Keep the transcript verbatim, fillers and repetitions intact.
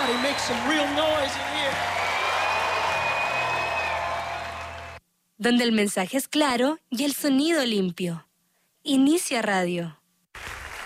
Somebody make some real noise in here. Donde el mensaje es claro y el sonido limpio. Inicia Radio.